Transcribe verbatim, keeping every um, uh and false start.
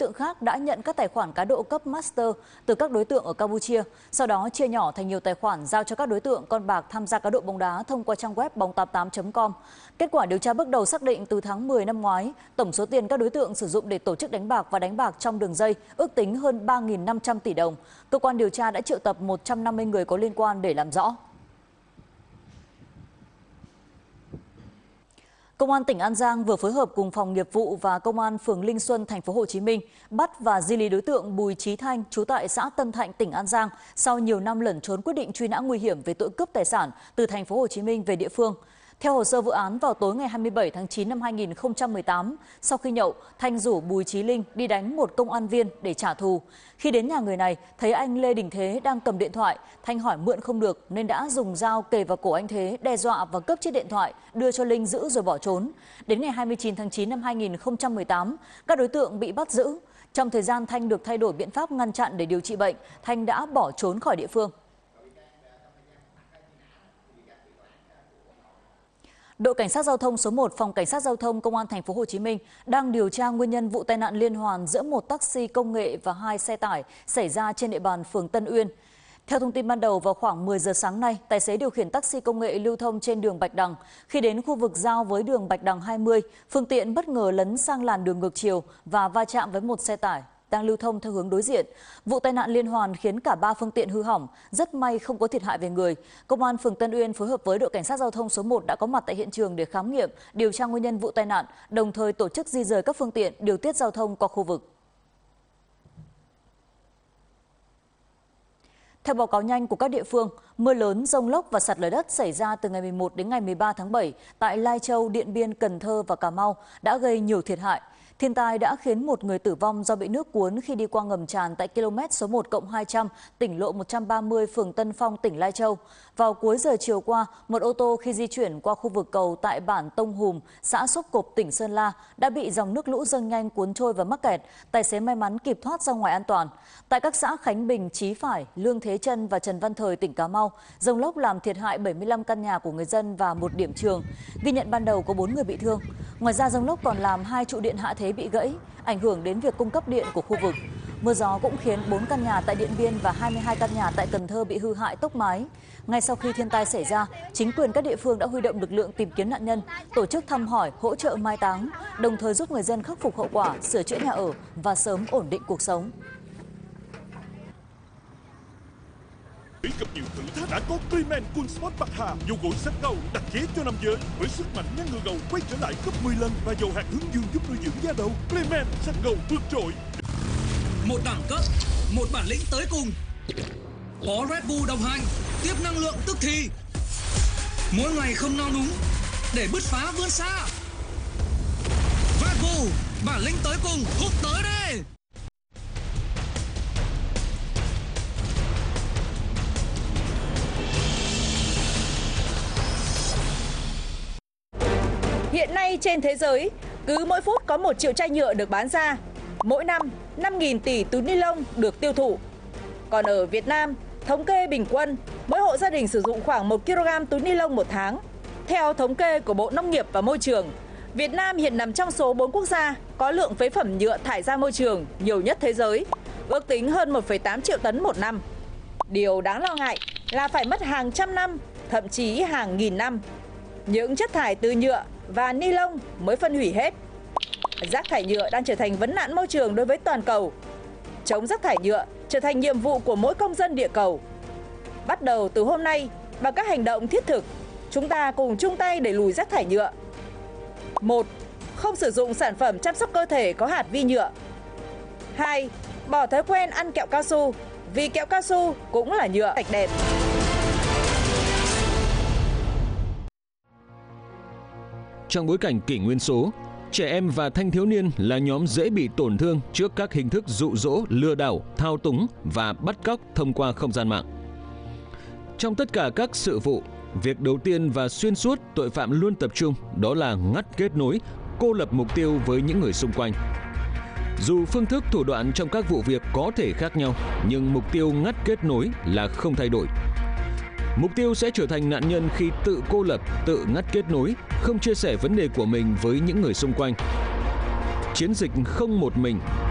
tượng khác đã nhận các tài khoản cá độ cấp master từ các đối tượng ở Campuchia, sau đó chia nhỏ thành nhiều tài khoản giao cho các đối tượng con bạc tham gia cá độ bóng đá thông qua trang web bóng tám tám chấm com. Kết quả điều tra bước đầu xác định từ tháng mười năm ngoái, tổng số tiền các đối tượng sử dụng để tổ chức đánh bạc và đánh bạc trong đường dây ước tính hơn ba nghìn năm trăm tỷ đồng. Cơ quan điều tra đã triệu tập một trăm năm mươi người có liên quan để làm rõ. Công an tỉnh An Giang vừa phối hợp cùng phòng nghiệp vụ và công an phường Linh Xuân, thành phố Hồ Chí Minh bắt và di lý đối tượng Bùi Chí Thanh, trú tại xã Tân Thạnh, tỉnh An Giang, sau nhiều năm lẩn trốn quyết định truy nã nguy hiểm về tội cướp tài sản từ thành phố Hồ Chí Minh về địa phương. Theo hồ sơ vụ án, vào tối ngày hai mươi bảy tháng chín năm hai nghìn không trăm mười tám, sau khi nhậu, Thanh rủ Bùi Chí Linh đi đánh một công an viên để trả thù. Khi đến nhà người này, thấy anh Lê Đình Thế đang cầm điện thoại, Thanh hỏi mượn không được nên đã dùng dao kề vào cổ anh Thế, đe dọa và cướp chiếc điện thoại, đưa cho Linh giữ rồi bỏ trốn. Đến ngày hai mươi chín tháng chín năm hai nghìn không trăm mười tám, các đối tượng bị bắt giữ. Trong thời gian Thanh được thay đổi biện pháp ngăn chặn để điều trị bệnh, Thanh đã bỏ trốn khỏi địa phương. Đội Cảnh sát Giao thông số một, Phòng Cảnh sát Giao thông Công an thành phố Hồ Chí Minh đang điều tra nguyên nhân vụ tai nạn liên hoàn giữa một taxi công nghệ và hai xe tải xảy ra trên địa bàn phường Tân Uyên. Theo thông tin ban đầu, vào khoảng mười giờ sáng nay, tài xế điều khiển taxi công nghệ lưu thông trên đường Bạch Đằng. Khi đến khu vực giao với đường Bạch Đằng hai mươi, phương tiện bất ngờ lấn sang làn đường ngược chiều và va chạm với một xe tải đang lưu thông theo hướng đối diện. Vụ tai nạn liên hoàn khiến cả ba phương tiện hư hỏng, rất may không có thiệt hại về người. Công an phường Tân Uyên phối hợp với đội Cảnh sát Giao thông số một đã có mặt tại hiện trường để khám nghiệm, điều tra nguyên nhân vụ tai nạn, đồng thời tổ chức di rời các phương tiện, điều tiết giao thông qua khu vực. Theo báo cáo nhanh của các địa phương, mưa lớn, dông lốc và sạt lở đất xảy ra từ ngày mười một đến ngày mười ba tháng bảy tại Lai Châu, Điện Biên, Cần Thơ và Cà Mau đã gây nhiều thiệt hại. Thiên tai đã khiến một người tử vong do bị nước cuốn khi đi qua ngầm tràn tại km số một cộng hai trăm, tỉnh lộ một trăm ba mươi, phường Tân Phong, tỉnh Lai Châu. Vào cuối giờ chiều qua, một ô tô khi di chuyển qua khu vực cầu tại bản Tông Hùm, xã Sốp Cộp, tỉnh Sơn La đã bị dòng nước lũ dâng nhanh cuốn trôi và mắc kẹt. Tài xế may mắn kịp thoát ra ngoài an toàn. Tại các xã Khánh Bình, Chí Phải, Lương Thế Trân và Trần Văn Thời, tỉnh Cà Mau, dông lốc làm thiệt hại bảy mươi lăm căn nhà của người dân và một điểm trường. Ghi nhận ban đầu có bốn người bị thương. Ngoài ra, dông lốc còn làm hai trụ điện hạ thế bị gãy, ảnh hưởng đến việc cung cấp điện của khu vực. Mưa gió cũng khiến bốn căn nhà tại Điện Biên và hai mươi hai căn nhà tại Cần Thơ bị hư hại tốc mái. Ngay sau khi thiên tai xảy ra, chính quyền các địa phương đã huy động lực lượng tìm kiếm nạn nhân, tổ chức thăm hỏi, hỗ trợ mai táng, đồng thời giúp người dân khắc phục hậu quả, sửa chữa nhà ở và sớm ổn định cuộc sống. Gặp nhiều thử thách đã có Clayman Cool Sport Bạc Hà, dầu gội sắc gầu đặc chế cho nam giới với sức mạnh ngăn ngừa gầu quay trở lại gấp mười lần và dầu hạt hướng dương giúp nuôi dưỡng da đầu. Clayman sắc gầu vượt trội. Một đẳng cấp, một bản lĩnh tới cùng. Có Red Bull đồng hành, tiếp năng lượng tức thì. Mỗi ngày không nao núng để bứt phá vươn xa. Red Bull, bản lĩnh tới cùng, hút tới đây. Hiện nay trên thế giới, cứ mỗi phút có một triệu chai nhựa được bán ra. Mỗi năm, năm nghìn tỷ túi ni lông được tiêu thụ. Còn ở Việt Nam, thống kê bình quân, mỗi hộ gia đình sử dụng khoảng một ki lô gam túi ni lông một tháng. Theo thống kê của Bộ Nông nghiệp và Môi trường, Việt Nam hiện nằm trong số bốn quốc gia có lượng phế phẩm nhựa thải ra môi trường nhiều nhất thế giới, ước tính hơn một phẩy tám triệu tấn một năm. Điều đáng lo ngại là phải mất hàng trăm năm, thậm chí hàng nghìn năm. Những chất thải từ nhựa và ni lông mới phân hủy hết. Rác thải nhựa đang trở thành vấn nạn môi trường đối với toàn cầu. Chống rác thải nhựa trở thành nhiệm vụ của mỗi công dân địa cầu. Bắt đầu từ hôm nay, bằng các hành động thiết thực, chúng ta cùng chung tay đẩy lùi rác thải nhựa. một. Không sử dụng sản phẩm chăm sóc cơ thể có hạt vi nhựa. hai. Bỏ thói quen ăn kẹo cao su, vì kẹo cao su cũng là nhựa sạch đẹp. Trong bối cảnh kỷ nguyên số, trẻ em và thanh thiếu niên là nhóm dễ bị tổn thương trước các hình thức dụ dỗ, lừa đảo, thao túng và bắt cóc thông qua không gian mạng. Trong tất cả các sự vụ, việc đầu tiên và xuyên suốt tội phạm luôn tập trung đó là ngắt kết nối, cô lập mục tiêu với những người xung quanh. Dù phương thức thủ đoạn trong các vụ việc có thể khác nhau, nhưng mục tiêu ngắt kết nối là không thay đổi. Mục tiêu sẽ trở thành nạn nhân khi tự cô lập, tự ngắt kết nối, không chia sẻ vấn đề của mình với những người xung quanh. Chiến dịch không một mình